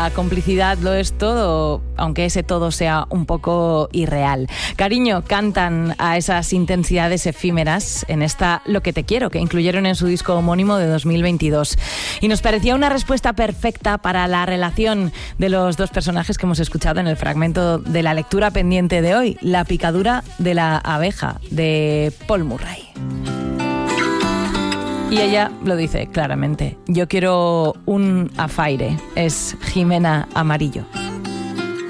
la complicidad lo es todo, aunque ese todo sea un poco irreal. Cariño cantan a esas intensidades efímeras en esta Lo que te quiero, que incluyeron en su disco homónimo de 2022. Y nos parecía una respuesta perfecta para la relación de los dos personajes que hemos escuchado en el fragmento de la lectura pendiente de hoy, La picadura de la abeja, de Paul Murray. Y ella lo dice claramente: yo quiero un afaire, es Jimena Amarillo.